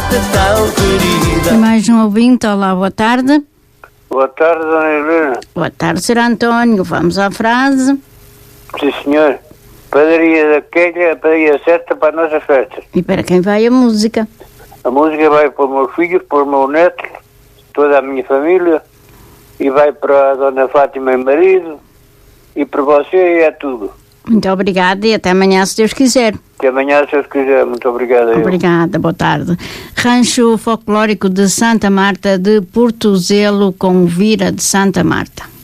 festa tão querida. E mais um ouvinte, olá, boa tarde. Boa tarde, Dona Helena. Boa tarde, Sr. António. Vamos à frase. Sim, senhor. Padaria daquela, a padaria certa para a nossa festa. E para quem vai a música? A música vai para os meus filhos, para o meu neto, toda a minha família, e vai para a Dona Fátima e marido, e para você e é tudo. Muito obrigada e até amanhã, se Deus quiser. Até amanhã, se Deus quiser. Muito obrigado. Obrigada, boa tarde. Rancho Folclórico de Santa Marta de Portozelo, com Vira de Santa Marta.